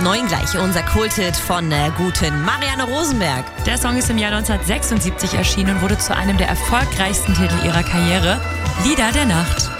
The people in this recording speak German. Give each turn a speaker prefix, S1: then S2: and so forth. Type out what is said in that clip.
S1: 9 gleich, unser Kulthit von der guten Marianne Rosenberg.
S2: Der Song ist im Jahr 1976 erschienen und wurde zu einem der erfolgreichsten Titel ihrer Karriere. Lieder der Nacht.